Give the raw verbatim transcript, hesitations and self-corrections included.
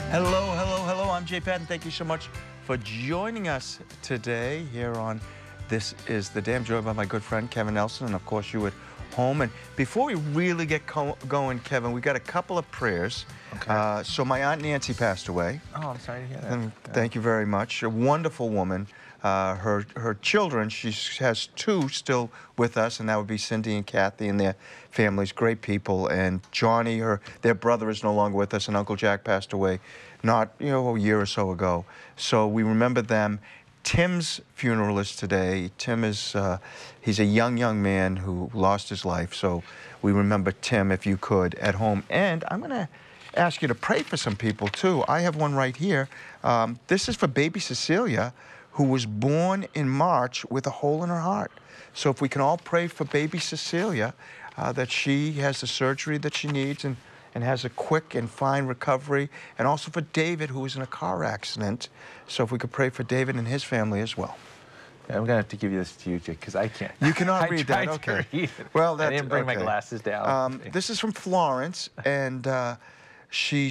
Hello, hello, hello. I'm Jay Patton. Thank you so much for joining us today here on This is the Day. I'm joined by my good friend Kevin Nelson, and of course you at home. And before we really get going, Kevin, we got a couple of prayers. Okay. Uh, so my Aunt Nancy passed away. Oh, I'm sorry to hear that. And yeah. Thank you very much. A wonderful woman. Uh, her her children, she has two still with us, and that would be Cindy and Kathy and their families, great people. And Johnny, her their brother, is no longer with us, and Uncle Jack passed away not, you know, a year or so ago. So we remember them. Tim's funeral is today. Tim is, uh, he's a young, young man who lost his life. So we remember Tim, if you could, at home. And I'm going to ask you to pray for some people, too. I have one right here. Um, this is for baby Cecilia, who was born in March with a hole in her heart. So if we can all pray for baby Cecilia, uh, that she has the surgery that she needs and, and has a quick and fine recovery, and also for David, who was in a car accident. So if we could pray for David and his family as well. Yeah, I'm going to have to give you this to you, Jake, because I can't. You cannot I read tried that, okay. To read it. Well, that's, I didn't bring okay. my glasses down. Um, this is from Florence, and uh, she